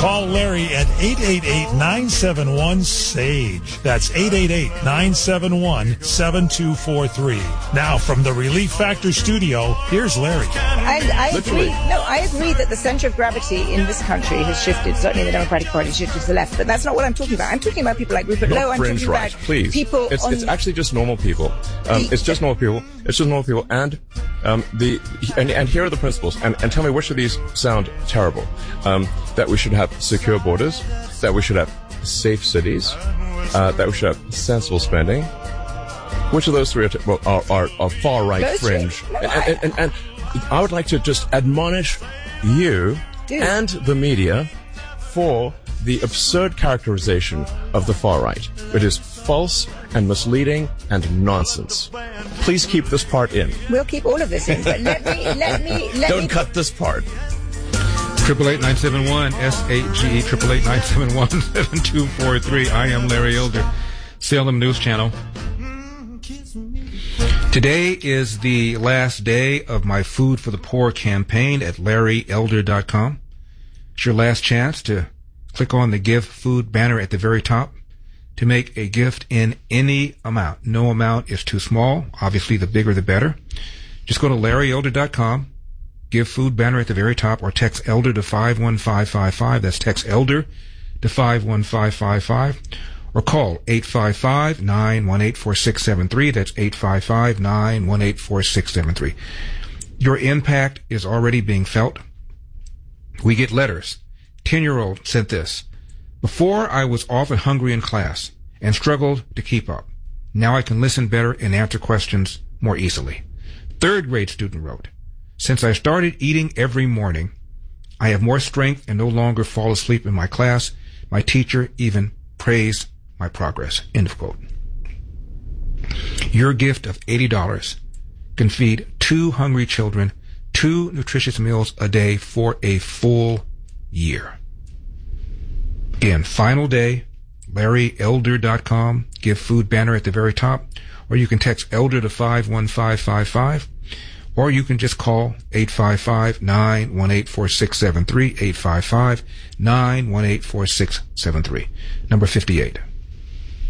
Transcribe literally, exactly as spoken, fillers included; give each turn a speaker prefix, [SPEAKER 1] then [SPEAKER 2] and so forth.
[SPEAKER 1] Call Larry at eight eight eight, nine seven one, SAGE. That's eight eight eight, nine seven one, seven two four three. Now, from the Relief Factor studio, here's Larry.
[SPEAKER 2] And I
[SPEAKER 3] Literally.
[SPEAKER 2] agree. No, I agree that the center of gravity in this country has shifted. Certainly, the Democratic Party has shifted to the left. But that's not what I'm talking about. I'm talking about people like Rupert
[SPEAKER 3] Not
[SPEAKER 2] Lowe. I'm
[SPEAKER 3] fringe
[SPEAKER 2] talking
[SPEAKER 3] right,
[SPEAKER 2] about
[SPEAKER 3] please.
[SPEAKER 2] people.
[SPEAKER 3] It's,
[SPEAKER 2] on
[SPEAKER 3] it's actually just normal people. Um,
[SPEAKER 2] The-
[SPEAKER 3] it's just normal people. It's just normal people. And um, the and, and here are the principles. And, and tell me which of these sound terrible. Um, that we should have secure borders. That we should have safe cities. Uh, that we should have sensible spending. Which of those three are, t- well, are, are, are far right
[SPEAKER 2] Those
[SPEAKER 3] fringe?
[SPEAKER 2] three? No,
[SPEAKER 3] and,
[SPEAKER 2] I-
[SPEAKER 3] and, and, and I would like to just admonish you
[SPEAKER 2] Dude.
[SPEAKER 3] and the media for the absurd characterization of the far right. It is false and misleading and nonsense. Please keep this part in.
[SPEAKER 2] We'll keep all of this in. But let me, let me, let
[SPEAKER 3] Don't
[SPEAKER 2] me.
[SPEAKER 3] cut this part.
[SPEAKER 4] Triple eight nine seven one S A G E triple eight nine seven one seven two four three. I am Larry Elder, Salem News Channel. Today is the last day of my Food for the Poor campaign at larry elder dot com. It's your last chance to click on the Give Food banner at the very top to make a gift in any amount. No amount is too small. Obviously, the bigger the better. Just go to larry elder dot com. Give Food banner at the very top, or text Elder to five one five five five. That's text Elder to five one five five five. Or call eight five five, nine one eight, four six seven three. That's eight five five, nine one eight, four six seven three. Your impact is already being felt. We get letters. Ten-year-old sent this. Before, I was often hungry in class and struggled to keep up. Now I can listen better and answer questions more easily. Third grade student wrote, since I started eating every morning, I have more strength and no longer fall asleep in my class. My teacher even praised my progress. End of quote. Your gift of eighty dollars can feed two hungry children two nutritious meals a day for a full year. Again, final day, larry elder dot com. Give Food banner at the very top. Or you can text Elder to five one five five five. Or you can just call eight five five, nine one eight, four six seven three, eight five five, nine one eight, four six seven three. Number fifty-eight.